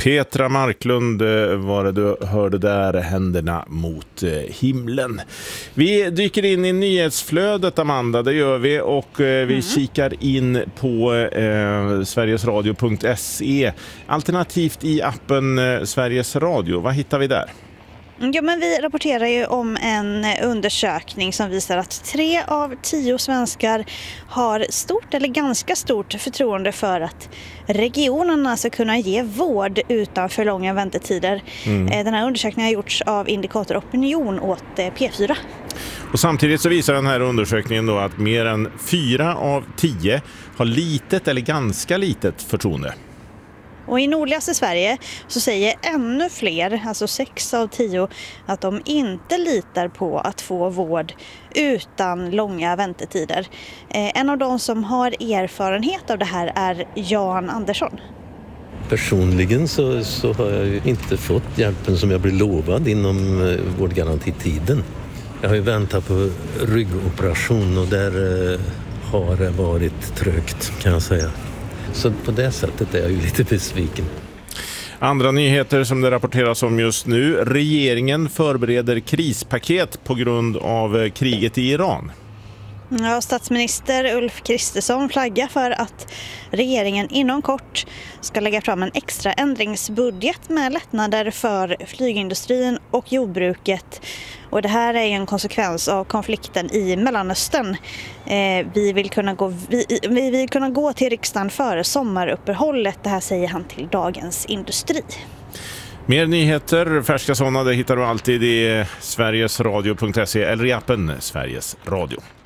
Petra Marklund var det du hörde där, händerna mot himlen. Vi dyker in i nyhetsflödet, Amanda, det gör vi, och vi kikar in på sverigesradio.se, alternativt i appen Sveriges Radio. Vad hittar vi där? Ja, men vi rapporterar ju om en undersökning som visar att 3 av 10 svenskar har stort eller ganska stort förtroende för att regionerna ska kunna ge vård utan för långa väntetider. Den här undersökningen har gjorts av Indikator Opinion åt P4. Och samtidigt så visar den här undersökningen då att mer än 4 av 10 har litet eller ganska litet förtroende. Och i nordligaste Sverige så säger ännu fler, alltså 6 av 10, att de inte litar på att få vård utan långa väntetider. En av de som har erfarenhet av det här är Jan Andersson. Personligen så har jag ju inte fått hjälpen som jag blev lovad inom vårdgarantitiden. Jag har ju väntat på ryggoperation och där har det varit trögt, kan jag säga. Så på det sättet är jag ju lite besviken. Andra nyheter som det rapporteras om just nu. Regeringen förbereder krispaket på grund av kriget i Iran. Ja, statsminister Ulf Kristersson flaggar för att regeringen inom kort ska lägga fram en extra ändringsbudget med lättnader för flygindustrin och jordbruket. Och det här är en konsekvens av konflikten i Mellanöstern. Vi vill kunna gå till riksdagen före sommaruppehållet. Det här säger han till Dagens Industri. Mer nyheter, färska sådana, det hittar du alltid i sverigesradio.se eller i appen Sveriges Radio.